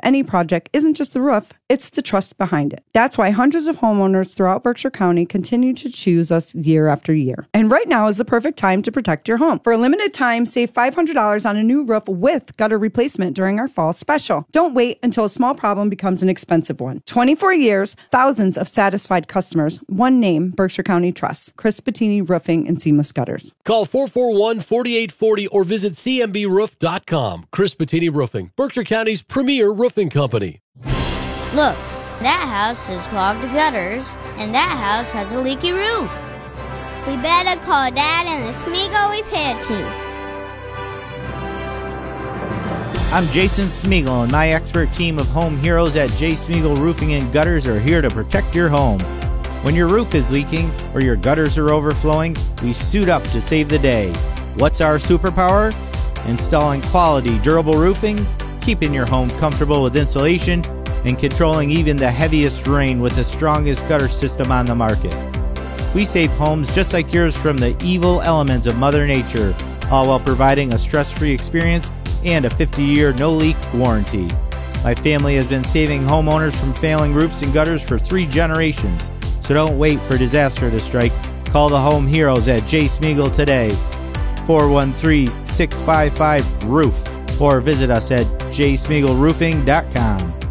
any project isn't just the roof, it's the trust behind it. That's why hundreds of homeowners throughout Berkshire County continue to choose us year after year. And right now is the perfect time to protect your home. For a limited time, save $500 on a new roof with gutter replacement during our fall special. Don't wait until a small problem becomes an expensive one. 24 years, thousands of satisfied customers. One name, Berkshire County Trust. Chris Bettini Roofing and Seamless Gutters. Call 441-4840 or visit cmbroof.com. Chris Bettini Roofing, Berkshire County's premier roofing company. Look, that house has clogged gutters, and that house has a leaky roof. We better call Dad and the Smeagol repair team. I'm Jason Smeagol, and my expert team of home heroes at J. Smeagol Roofing and Gutters are here to protect your home. When your roof is leaking or your gutters are overflowing, we suit up to save the day. What's our superpower? Installing quality, durable roofing, keeping your home comfortable with insulation, and controlling even the heaviest rain with the strongest gutter system on the market. We save homes just like yours from the evil elements of Mother Nature, all while providing a stress-free experience and a 50-year no-leak warranty. My family has been saving homeowners from failing roofs and gutters for 3 generations, so don't wait for disaster to strike. Call the home heroes at J. Smeagol today, 413-655-ROOF, or visit us at jsmeagolroofing.com.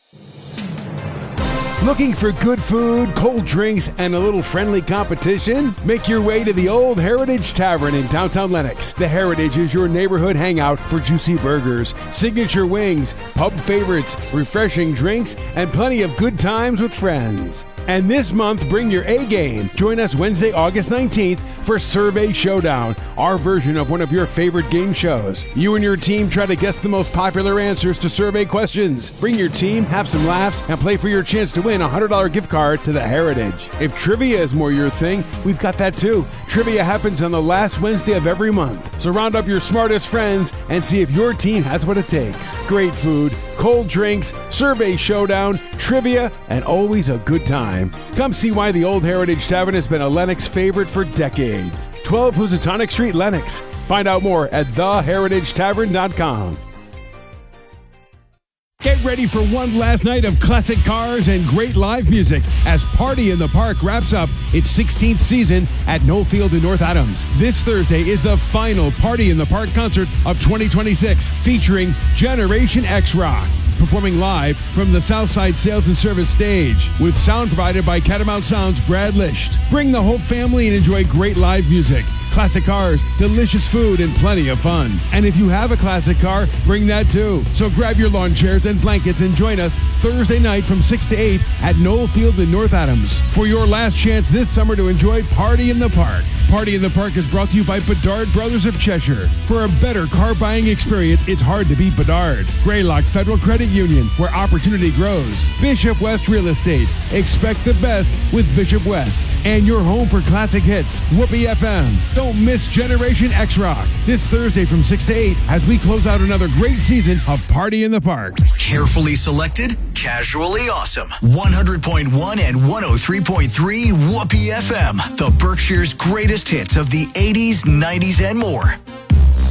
Looking for good food, cold drinks, and a little friendly competition? Make your way to the Old Heritage Tavern in downtown Lenox. The Heritage is your neighborhood hangout for juicy burgers, signature wings, pub favorites, refreshing drinks, and plenty of good times with friends. And this month, bring your A game. Join us Wednesday, August 19th for Survey Showdown, our version of one of your favorite game shows. You and your team try to guess the most popular answers to survey questions. Bring your team, have some laughs, and play for your chance to win a $100 gift card to the Heritage. If trivia is more your thing, we've got that too. Trivia happens on the last Wednesday of every month. So round up your smartest friends and see if your team has what it takes. Great food, cold drinks, Survey Showdown, trivia, and always a good time. Come see why the Old Heritage Tavern has been a Lenox favorite for decades. 12 Housatonic Street, Lenox. Find out more at theheritagetavern.com. Get ready for one last night of classic cars and great live music as Party in the Park wraps up its 16th season at Knoll Field in North Adams. This Thursday is the final Party in the Park concert of 2026, featuring Generation X Rock, performing live from the Southside Sales and Service stage, with sound provided by Catamount Sound's Brad Lisht. Bring the whole family and enjoy great live music, classic cars, delicious food, and plenty of fun. And if you have a classic car, bring that too. So grab your lawn chairs and blankets and join us Thursday night from 6 to 8 at Knoll Field in North Adams for your last chance this summer to enjoy Party in the Park. Party in the Park is brought to you by Bedard Brothers of Cheshire. For a better car buying experience, it's hard to beat Bedard. Greylock Federal Credit Union, where opportunity grows. Bishop West Real Estate. Expect the best with Bishop West. And your home for classic hits, Whoopee FM. Don't miss Generation X Rock this Thursday from 6 to 8 as we close out another great season of Party in the Park. Carefully selected, casually awesome. 100.1 and 103.3 Whoopee FM. The Berkshire's greatest hits of the 80s, 90s, and more.